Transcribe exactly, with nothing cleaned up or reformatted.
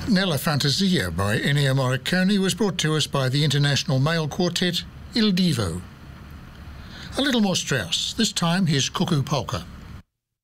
Nella Fantasia by Ennio Morricone was brought to us by the international male quartet Il Divo. A little more Strauss, this time his Cuckoo Polka.